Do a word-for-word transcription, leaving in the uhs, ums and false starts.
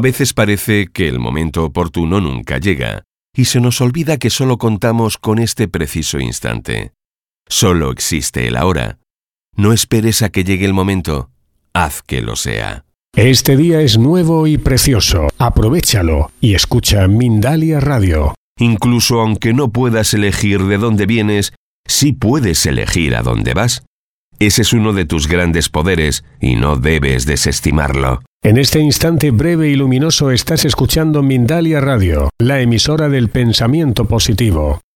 A veces parece que el momento oportuno nunca llega, y se nos olvida que solo contamos con este preciso instante. Solo existe el ahora. No esperes a que llegue el momento, haz que lo sea. Este día es nuevo y precioso. Aprovéchalo y escucha Mindalia Radio. Incluso aunque no puedas elegir de dónde vienes, sí puedes elegir a dónde vas. Ese es uno de tus grandes poderes y no debes desestimarlo. En este instante breve y luminoso estás escuchando Mindalia Radio, la emisora del pensamiento positivo.